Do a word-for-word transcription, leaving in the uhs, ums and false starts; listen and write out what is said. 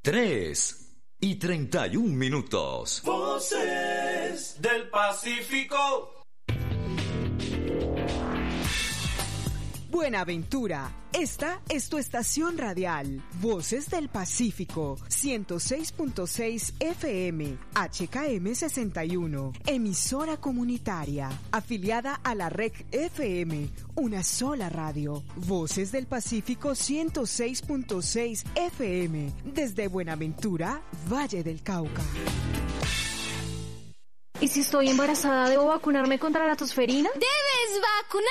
tres y treinta y un minutos. Voces del Pacífico. Buenaventura, esta es tu estación radial, Voces del Pacífico, ciento seis punto seis F M, H K M sesenta y uno, emisora comunitaria, afiliada a la R E C F M, una sola radio, Voces del Pacífico ciento seis punto seis F M, desde Buenaventura, Valle del Cauca. ¿Y si estoy embarazada, debo vacunarme contra la tosferina? ¡Debes vacunar!